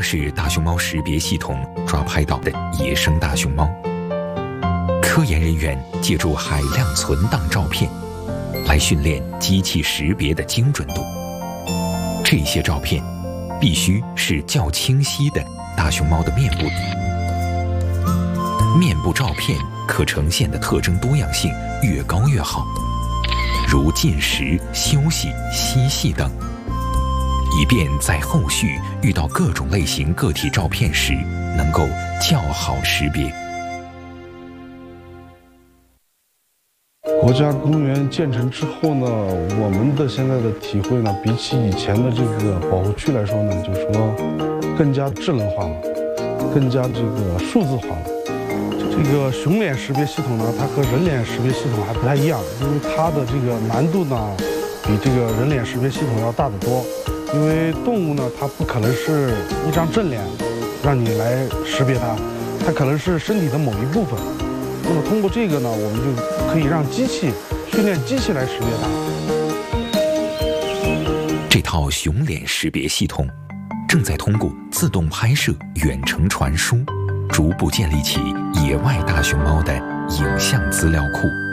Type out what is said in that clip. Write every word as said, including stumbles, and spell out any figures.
是大熊猫识别系统抓拍到的野生大熊猫。科研人员借助海量存档照片，来训练机器识别的精准度。这些照片必须是较清晰的大熊猫的面部。面部照片可呈现的特征多样性越高越好，如进食、休息、嬉戏等，以便在后续遇到各种类型个体照片时，能够较好识别。 国家公园建成之后呢，我们的现在的体会呢，比起以前的这个保护区来说呢，就是说更加智能化了，更加这个数字化了。这个熊脸识别系统呢，它和人脸识别系统还不太一样，因为它的这个难度呢，比这个人脸识别系统要大得多。因为动物呢，它不可能是一张正脸让你来识别它，它可能是身体的某一部分。那么通过这个呢，我们就可以让机器训练机器来识别它。 这套熊脸识别系统正在通过自动拍摄、远程传输，逐步建立起野外大熊猫的影像资料库。